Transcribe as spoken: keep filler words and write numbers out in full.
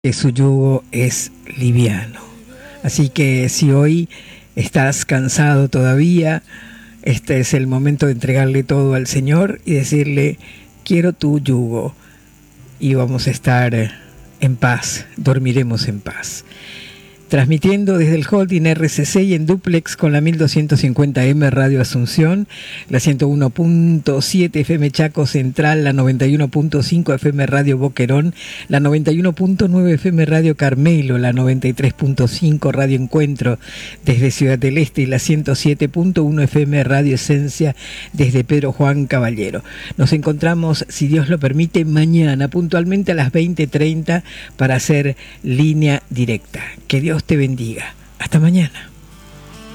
que su yugo es liviano. Así que si hoy estás cansado todavía, este es el momento de entregarle todo al Señor y decirle: quiero tu yugo, y vamos a estar en paz, dormiremos en paz. Transmitiendo desde el holding R C C y en duplex con la mil doscientos cincuenta M Radio Asunción, la ciento uno punto siete F M Chaco Central, la noventa y uno punto cinco F M Radio Boquerón, la noventa y uno punto nueve F M Radio Carmelo, la noventa y tres punto cinco Radio Encuentro desde Ciudad del Este y la ciento siete punto uno F M Radio Esencia desde Pedro Juan Caballero. Nos encontramos, si Dios lo permite, mañana puntualmente a las veinte treinta para hacer línea directa. Que Dios te bendiga. Hasta mañana.